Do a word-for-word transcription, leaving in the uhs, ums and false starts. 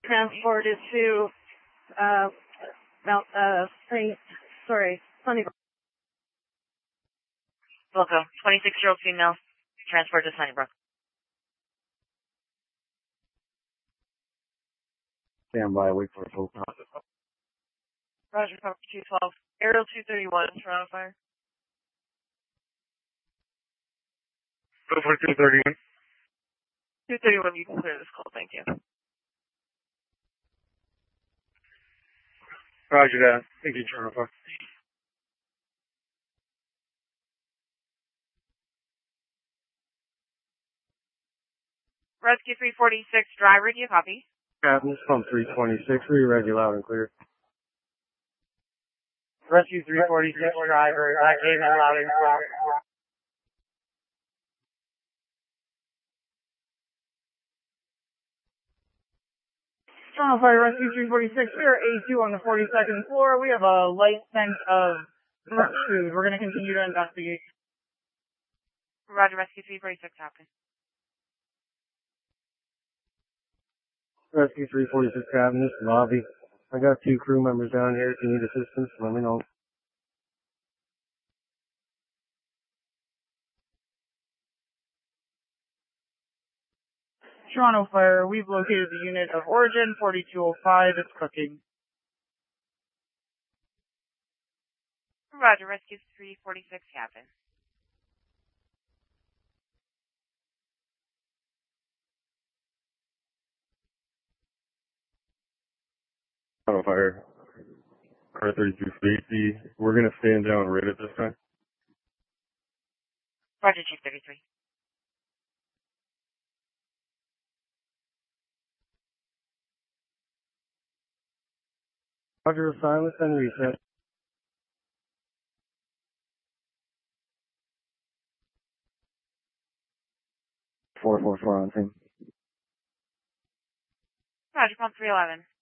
transported to uh, Mount uh, Saint, sorry, Sunnybrook. Welcome. twenty-six-year-old female, transported to Sunnybrook. Stand by, wait for a full process. Roger, Papa two twelve. Aerial two thirty-one, Toronto Fire. Go for two thirty-one. two thirty-one, you can clear this call, thank you. Roger that. Thank you, Toronto Fire. Rescue three forty-six, driver, do you copy? Captain, pump three twenty-six, we read you loud and clear. Rescue three forty-six, driver, I gave you loud and clear. Toronto Fire Rescue three forty-six, we are A two on the forty-second floor. We have a light scent of food. We're going to continue to investigate. Roger, Rescue three forty-six, happen. Rescue three forty-six, Captain, this is Lobby. I got two crew members down here. If you need assistance, let me know. Toronto Fire, we've located the unit of origin, forty-two oh five, it's cooking. Roger, Rescue three forty-six, happen. Toronto Fire, R thirty-two safety. We're going to stand down right at this time. Roger, Chief thirty-three. Roger, silence and reset. four four four on team. Roger, pump three eleven.